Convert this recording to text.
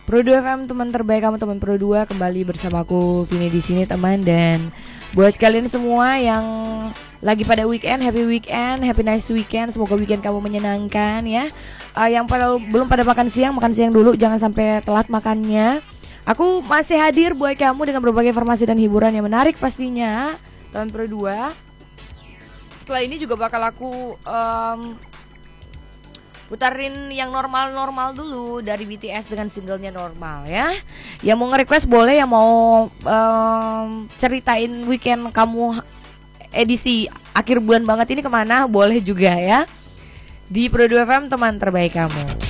Pro 2 FM, teman terbaik kamu, teman Pro 2, kembali bersamaku Vini di sini teman. Dan buat kalian semua yang lagi pada weekend, happy nice weekend. Semoga weekend kamu menyenangkan ya. Yang belum pada makan siang dulu, jangan sampai telat makannya. Aku masih hadir buat kamu dengan berbagai informasi dan hiburan yang menarik pastinya, teman Pro 2. Setelah ini juga bakal aku putarin yang normal-normal dulu dari BTS dengan singlenya Normal ya. Yang mau nge-request boleh, yang mau ceritain weekend kamu edisi akhir bulan banget ini kemana boleh juga ya. Di Pro 2 FM, teman terbaik kamu.